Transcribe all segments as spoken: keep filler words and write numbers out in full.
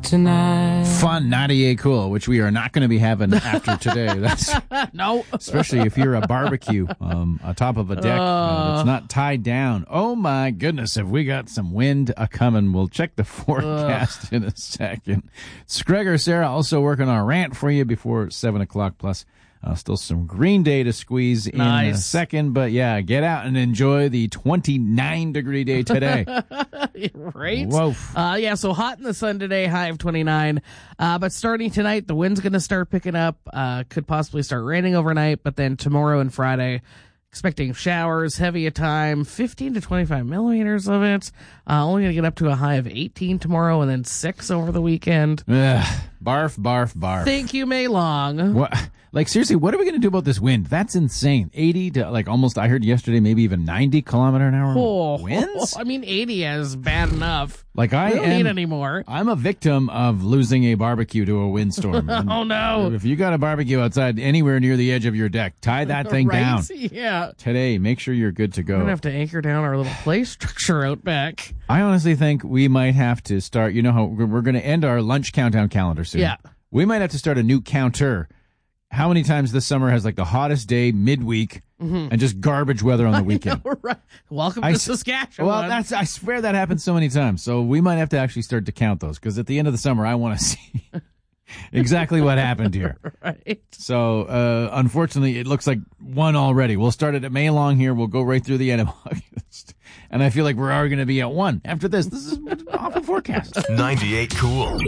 tonight. Fun ninety-eight Cool, which we are not going to be having after today. That's No. especially if you're a barbecue um, on top of a deck uh, that's not tied down. Oh my goodness, have we got some wind a coming? We'll check the forecast in a second. It's Gregor, Sarah, also working on a rant for you before seven o'clock plus. Uh, still some Green Day to squeeze in Nice. a second, but yeah, get out and enjoy the twenty-nine degree day today. Right? Whoa. Uh, yeah, so hot in the sun today, high of twenty-nine. Uh, but starting tonight, the wind's going to start picking up. Uh, could possibly start raining overnight, but then tomorrow and Friday, expecting showers, heavy at time, fifteen to twenty-five millimeters of it. Uh, only going to get up to a high of eighteen tomorrow and then six over the weekend. Ugh, barf, barf, barf. Thank you, May Long. What? Like, seriously, what are we going to do about this wind? That's insane. eighty to, like, almost, I heard yesterday, maybe even ninety kilometer an hour Oh, winds? I mean, eighty is bad enough. Like, I We don't am, need anymore. I'm a victim of losing a barbecue to a windstorm. And Oh, no. if you got a barbecue outside anywhere near the edge of your deck, tie that thing Right? down. Yeah. Today, make sure you're good to We're going go. to have to anchor down our little play structure out back. I honestly think we might have to start, you know how we're, we're going to end our lunch countdown calendar soon. Yeah. We might have to start a new counter. How many times this summer has like the hottest day midweek and just garbage weather on the weekend? All right. Welcome I to s- Saskatchewan. Well, that's I swear that happens so many times. So we might have to actually start to count those because at the end of the summer, I want to see exactly what happened here. right. So uh, unfortunately, it looks like one already. We'll start it at May Long here. We'll go right through the end of August, and I feel like we're already going to be at one after this. This is an awful forecast. ninety-eight Cool.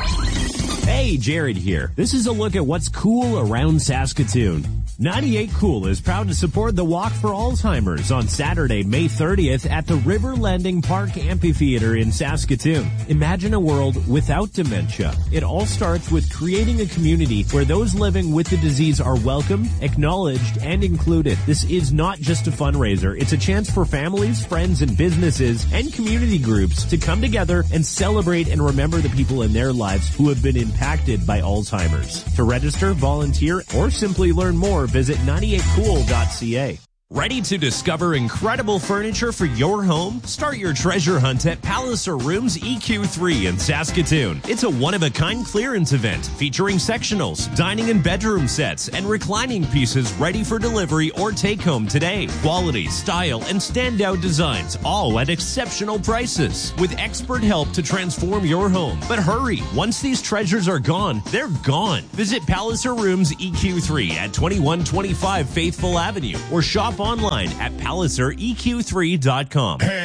Hey, Jared here. This is a look at what's cool around Saskatoon. ninety-eight Cool is proud to support the Walk for Alzheimer's on Saturday, May thirtieth at the River Landing Park Amphitheater in Saskatoon. Imagine a world without dementia. It all starts with creating a community where those living with the disease are welcomed, acknowledged, and included. This is not just a fundraiser. It's a chance for families, friends, and businesses and community groups to come together and celebrate and remember the people in their lives who have been impacted by Alzheimer's. To register, volunteer, or simply learn more, visit ninety-eight cool dot c a. Ready to discover incredible furniture for your home? Start your treasure hunt at Palliser Rooms E Q three in Saskatoon. It's a one-of-a-kind clearance event featuring sectionals, dining and bedroom sets, and reclining pieces ready for delivery or take-home today. Quality, style, and standout designs, all at exceptional prices, with expert help to transform your home. But hurry, once these treasures are gone, they're gone. Visit Palliser Rooms E Q three at twenty-one twenty-five Faithful Avenue or shop online at palliser e q three dot com.